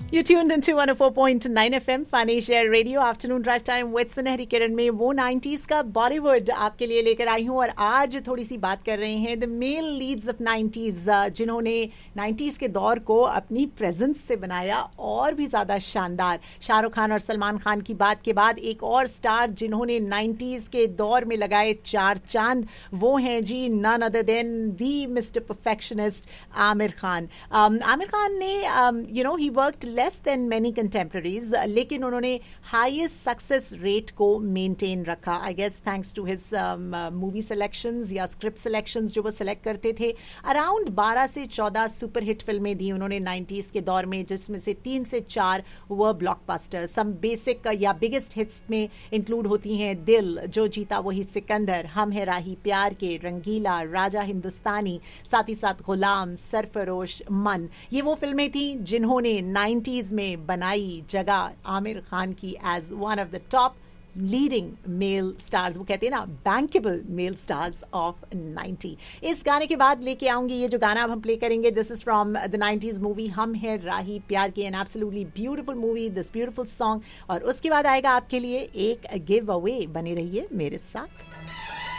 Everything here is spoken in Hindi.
You tuned into 104.9 FM Funny Share Radio Afternoon Drive Time with सुनहरी किरण में वो 90s का बॉलीवुड आपके लिए लेकर आई हूँ। और आज थोड़ी सी बात कर रहे हैं the mail Leeds of 90s, जिन्होंने 90s के दौर को अपनी प्रेजेंस से बनाया और भी ज़्यादा शानदार। शाहरुख खान और सलमान खान की बात के बाद एक और स्टार जिन्होंने 90s के दौर में लगाए चार चांद, वो हैं जी नन अदर देन दी मिस्टर परफेक्शनिस्ट आमिर खान। आमिर खान ने he worked less than many contemporaries, लेकिन उन्होंने हाईएस्ट सक्सेस रेट को मेंटेन रखा। I guess thanks to his movie selections या स्क्रिप्ट सिलेक्शंस जो वो सिलेक्ट करते थे। अराउंड 12 से 14 सुपर हिट फिल्में दी उन्होंने 90s के दौर में, जिसमें से 3 से 4 वो ब्लॉकबस्टर। सम बेसिक या बिगेस्ट हिट्स में इंक्लूड होती हैं दिल, जो जीता वही सिकंदर, हम है राही प्यार के, रंगीला, राजा हिंदुस्तानी, साथ ही साथ गुलाम, सरफरोश, मन। ये वो फिल्में थी जिन्होंने 90s में बनाई जगह आमिर खान की as one of the top leading mail stars. वो कहते हैं ना बैंकेबल मेल स्टार्स ऑफ 90। इस गाने के बाद लेके आऊंगी ये जो गाना अब हम प्ले करेंगे, this is from the 90s movie हम है राही प्यार की, an absolutely beautiful movie, this beautiful song. और उसके बाद आएगा आपके लिए एक गिव अवे। बने रहिए मेरे साथ।